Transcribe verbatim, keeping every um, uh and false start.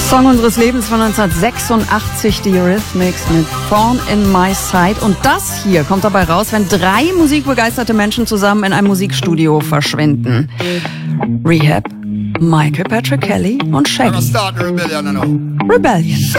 Song unseres Lebens von neunzehnhundertsechsundachtzig, die Eurythmics mit Thorn in My Side. Und das hier kommt dabei raus, wenn drei musikbegeisterte Menschen zusammen in einem Musikstudio verschwinden. Rehab, Michael Patrick Kelly und Shaggy. Rebellion.